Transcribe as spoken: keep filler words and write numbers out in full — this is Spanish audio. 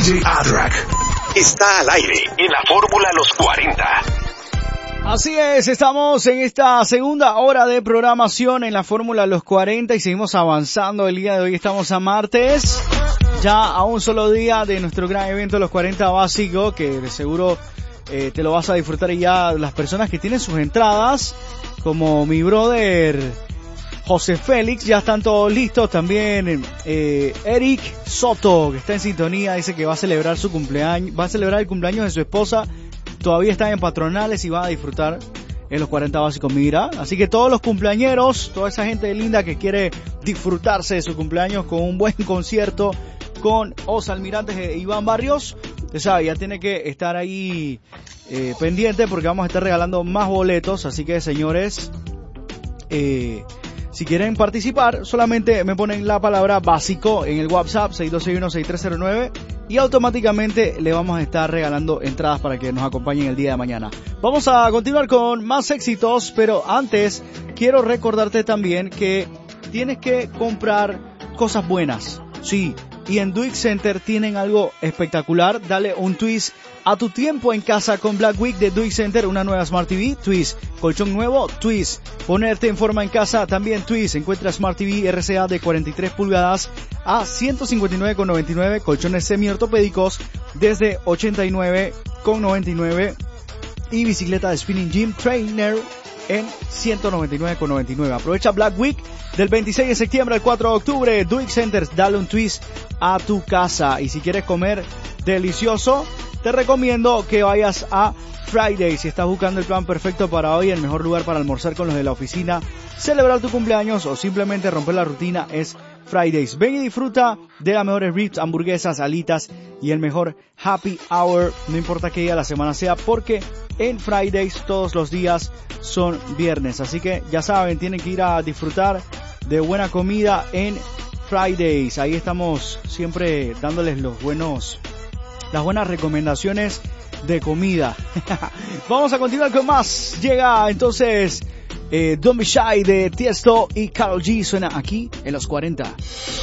J Adrak está al aire en la Fórmula Los cuarenta. Así es, estamos en esta segunda hora de programación en la Fórmula Los cuarenta y seguimos avanzando. El día de hoy estamos a martes, ya a un solo día de nuestro gran evento Los cuarenta Básico, que de seguro eh, te lo vas a disfrutar. Y ya las personas que tienen sus entradas, como mi brother José Félix, ya están todos listos. También eh, Eric Soto, que está en sintonía, dice que va a celebrar su cumpleaños, va a celebrar el cumpleaños de su esposa. Todavía están en patronales y van a disfrutar en los cuarenta Básicos. Mira, así que todos los cumpleañeros, toda esa gente linda que quiere disfrutarse de su cumpleaños con un buen concierto con Os Almirantes de Iván Barrios, usted sabe, ya tiene que estar ahí eh, pendiente, porque vamos a estar regalando más boletos. Así que, señores, eh, si quieren participar, solamente me ponen la palabra básico en el WhatsApp seis dos seis uno seis tres cero nueve y automáticamente le vamos a estar regalando entradas para que nos acompañen el día de mañana. Vamos a continuar con más éxitos, pero antes quiero recordarte también que tienes que comprar cosas buenas. Sí, y en Duick Center tienen algo espectacular. Dale un twist a tu tiempo en casa con Black Week de Duick Center. Una nueva Smart T V, twist. Colchón nuevo, twist. Ponerte en forma en casa, también twist. Encuentra Smart T V R C A de cuarenta y tres pulgadas a ciento cincuenta y nueve con noventa y nueve. Colchones semi-ortopédicos desde ochenta y nueve con noventa y nueve. Y bicicleta de Spinning Gym Trainer en ciento noventa y nueve con noventa y nueve. Aprovecha Black Week del veintiséis de septiembre al cuatro de octubre. Duick Centers, dale un twist a tu casa. Y si quieres comer delicioso, te recomiendo que vayas a Friday. Si estás buscando el plan perfecto para hoy, el mejor lugar para almorzar con los de la oficina, celebrar tu cumpleaños o simplemente romper la rutina, es Fridays. Ven y disfruta de las mejores ribs, hamburguesas, alitas y el mejor happy hour, no importa qué día de la semana sea, porque en Fridays todos los días son viernes. Así que ya saben, tienen que ir a disfrutar de buena comida en Fridays. Ahí estamos siempre dándoles los buenos, las buenas recomendaciones de comida. Vamos a continuar con más. Llega entonces eh, Don't Be Shy de Tiesto y Karol G. Suena aquí en los cuarenta.